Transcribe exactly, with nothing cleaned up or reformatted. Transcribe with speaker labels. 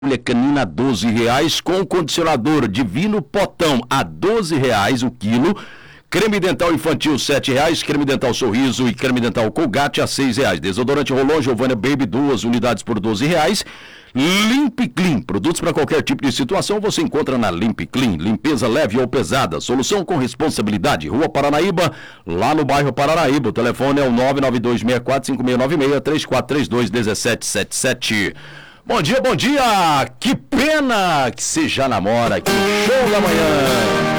Speaker 1: Mulher canina a doze reais, com condicionador Divino Potão a doze reais o quilo, creme dental infantil sete reais, creme dental Sorriso e creme dental Colgate a seis reais, desodorante Rolon Giovanna Baby duas unidades por doze reais, Limp Clean, produtos para qualquer tipo de situação você encontra na Limp Clean, limpeza leve ou pesada, solução com responsabilidade, Rua Paranaíba, lá no bairro Paranaíba, o telefone é o nove nove dois seis quatro cinco seis nove seis, três quatro três dois um sete sete sete. Bom dia, bom dia! Que pena que você já namora aqui no Show da Manhã!